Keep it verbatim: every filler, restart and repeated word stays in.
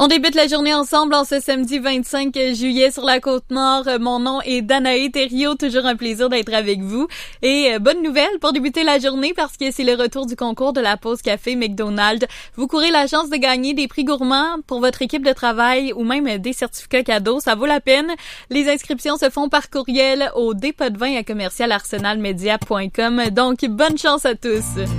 On débute la journée ensemble en ce samedi vingt-cinq juillet sur la Côte-Nord. Mon nom est Danae Thériault, toujours un plaisir d'être avec vous. Et euh, bonne nouvelle pour débuter la journée parce que c'est le retour du concours de la pause café McDonald's. Vous courez la chance de gagner des prix gourmands pour votre équipe de travail ou même des certificats cadeaux. Ça vaut la peine. Les inscriptions se font par courriel au dépôt de vin à commercial arsenal media point com. Donc, bonne chance à tous.